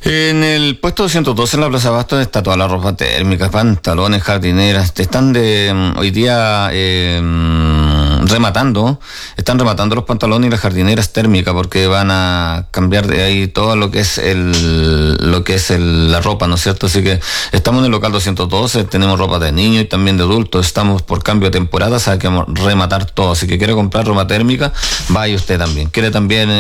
En el puesto 212 en la Plaza Abasto está toda la ropa térmica, pantalones, jardineras. Están hoy día están rematando los pantalones y las jardineras térmicas porque van a cambiar de ahí todo lo que es la ropa, ¿no es cierto? Así que estamos en el local 212, tenemos ropa de niños y también de adultos. Estamos por cambio de temporada, sabe que vamos a rematar todo. Así que quiere comprar ropa térmica, vaya usted también. Quiere también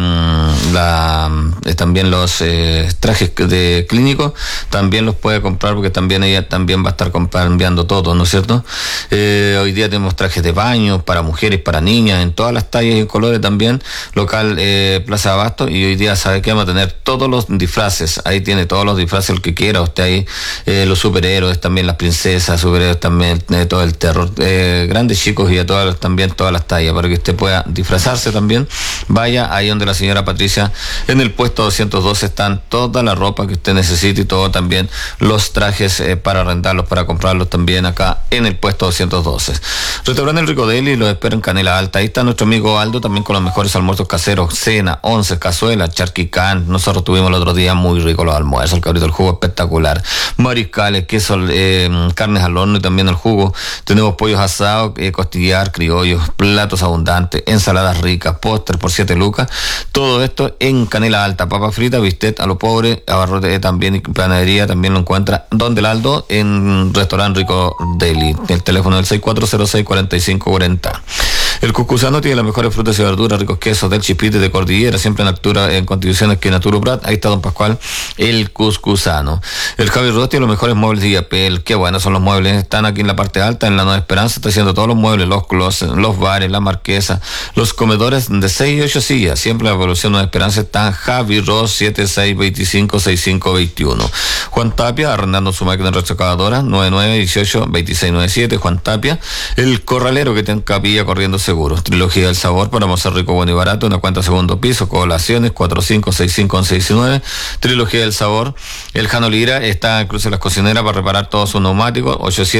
también los trajes de clínicos, también los puede comprar porque también ella también va a estar enviando todo, ¿no es cierto? Hoy día tenemos trajes de baño para mujeres, para niñas, en todas las tallas y colores también, local Plaza Abasto, y hoy día sabe que vamos a tener todos los disfraces, ahí tiene todos los disfraces, el que quiera, usted ahí, los superhéroes, también las princesas, superhéroes también, todo el terror, grandes, chicos y también todas las tallas, para que usted pueda disfrazarse también, vaya ahí donde la señora Patricia, en el puesto 212 están toda la ropa que usted necesite y todo también, los trajes para rentarlos, para comprarlos también acá en el puesto 212. Restaurante El Rico Deli los espera en Canela Alta. Ahí está nuestro amigo Aldo también con los mejores almuerzos caseros, cena, once, cazuela, charquicán. Nosotros tuvimos el otro día muy rico los almuerzos, el cabrito del jugo espectacular, mariscales, queso, carnes al horno y también el jugo. Tenemos pollos asados, costillar, criollos, platos abundantes, ensaladas ricas, póster por 7 lucas. Todo esto en Canela Alta, papa frita, bistec a lo pobre, abarrote también y panadería también lo encuentra donde el Aldo en Restaurante Rico Deli. El teléfono del 6406-4540. El Cuscuzano tiene las mejores frutas y verduras, ricos quesos del Chispite de Cordillera, siempre en condiciones que Naturo Prat. Ahí está don Pascual, el Cuscuzano. El Javi Ross tiene los mejores muebles de Yapel. Qué buenos son los muebles. Están aquí en la parte alta, en la Nueva Esperanza. Está haciendo todos los muebles, los closets, los bares, la marquesa, los comedores de 6 y 8 sillas. Siempre la evolución Nueva Esperanza está en Javi Ross 7625-6521. Juan Tapia, arrendando su máquina retrocavadora, 9918-2697. Juan Tapia, el Corralero que está en Capilla corriendo seguros. Trilogía del Sabor para almorzar rico, bueno y barato, una cuenta segundo piso, colaciones 4565-169. Trilogía del Sabor. El Jano Lira está en Cruce de las Cocineras para reparar todos sus neumáticos,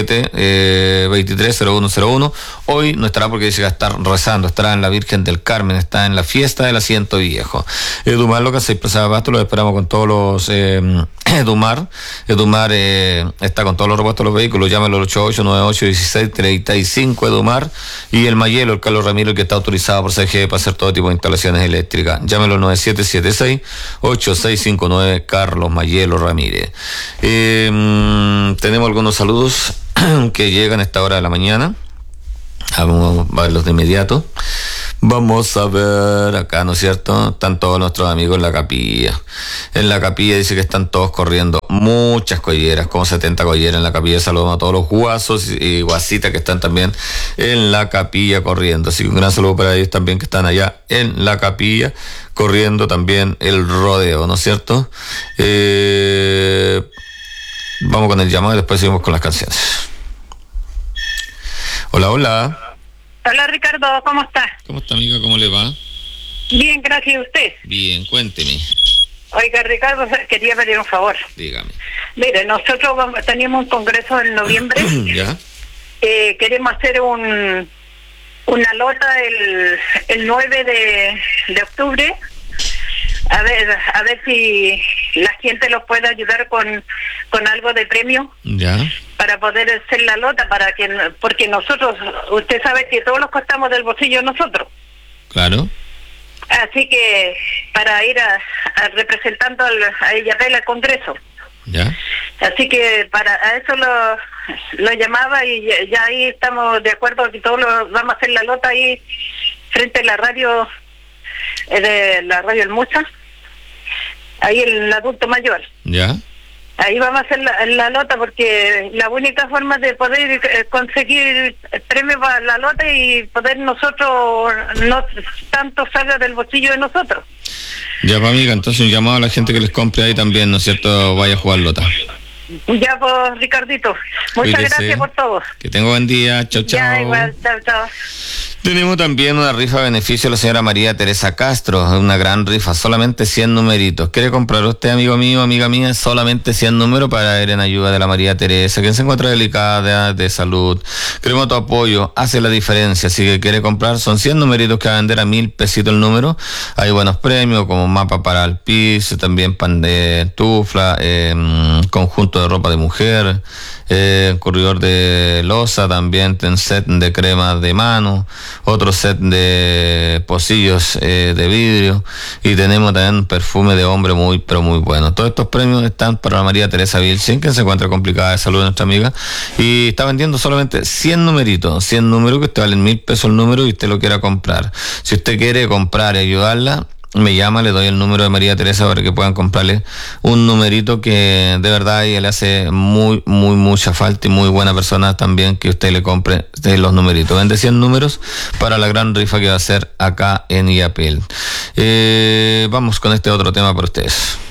87-230101. Hoy no estará porque dice que va a estar rezando, estará en la Virgen del Carmen, está en la fiesta del Asiento Viejo. Edumar Loca 6 Plaza Abasto, lo esperamos con todos los Edumar está con todos los repuestos de los vehículos, llámalo al 8898-1635 Edumar. Y el Mayelo, el Carlos Ramiro, que está autorizado por CGE para hacer todo tipo de instalaciones eléctricas, llámelo al 9776-8659 Carlos Mayelo Ramírez. Tenemos algunos saludos que llegan a esta hora de la mañana. Vamos a verlos de inmediato. Vamos a ver acá, ¿no es cierto? Están todos nuestros amigos en la capilla. En la capilla dice que están todos corriendo muchas colleras, como 70 colleras en la capilla. Saludamos a todos los guasos y guasitas que están también en la capilla corriendo. Así que un gran saludo para ellos también que están allá en la capilla corriendo también el rodeo, ¿no es cierto? Vamos con el llamado y después seguimos con las canciones. Hola, hola. Hola Ricardo, ¿cómo está? ¿Cómo está, amiga? ¿Cómo le va? Bien, gracias a usted. Bien, cuénteme. Oiga, Ricardo, quería pedir un favor. Dígame. Mire, nosotros teníamos un congreso en noviembre. ¿Ya? Queremos hacer una lota el 9 de octubre. A ver si la gente los puede ayudar con algo de premio. ¿Ya? Para poder hacer la lota, porque nosotros, usted sabe que todos los costamos del bolsillo nosotros. Claro. Así que para ir representando a Illapel al Congreso. ¿Ya? Así que a eso lo llamaba y ya ahí estamos de acuerdo que todos vamos a hacer la lota ahí frente a la radio El Mucha, ahí el adulto mayor. ¿Ya? Ahí vamos a hacer la lota porque la única forma de poder conseguir el premio para la lota y poder nosotros no tanto salga del bolsillo de nosotros. Ya, pues, amiga, entonces un llamado a la gente que les compre ahí también, ¿no es cierto? Vaya a jugar lota. Ya, pues, Ricardito. Muchas gracias por todo. Que tenga buen día. Chao, chao. Ya, igual. Chao, chao. Tenemos también una rifa a beneficio de la señora María Teresa Castro, una gran rifa, solamente 100 numeritos. ¿Quiere comprar usted, amigo mío, amiga mía? Solamente 100 números para ir en ayuda de la María Teresa, que se encuentra delicada de salud. Queremos tu apoyo, hace la diferencia, así que quiere comprar, son 100 numeritos que va a vender a 1.000 pesitos el número. Hay buenos premios como mapa para el piso, también pan de tufla, conjunto de ropa de mujer, corredor de loza, también set de crema de mano, otro set de pocillos de vidrio, y tenemos también perfume de hombre muy pero muy bueno. Todos estos premios están para la María Teresa Vilchen, que se encuentra complicada de salud, nuestra amiga, y está vendiendo solamente 100 numeritos, 100 números que te valen 1.000 pesos el número y usted lo quiera comprar. Si usted quiere comprar y ayudarla, me llama, le doy el número de María Teresa para que puedan comprarle un numerito que de verdad a ella le hace mucha falta, y muy buena persona también que usted le compre de los numeritos. Vende 100 números para la gran rifa que va a hacer acá en IAPEL. Vamos con este otro tema para ustedes.